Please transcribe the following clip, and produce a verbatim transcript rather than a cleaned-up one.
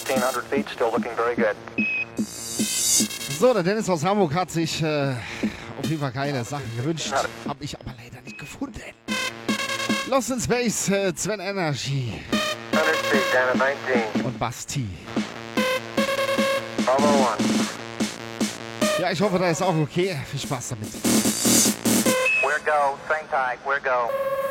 fifteen hundred feet, still looking very good. So, der Dennis aus Hamburg hat sich äh, auf jeden Fall keine Sachen gewünscht. Habe ich aber leider nicht gefunden. Lost in Space, äh, Sven Energy. hundred feet down at nineteen. Und Basti. Bravo one. Ja, ich hoffe, da ist auch okay. Viel Spaß damit. We're go, same tide, we're go.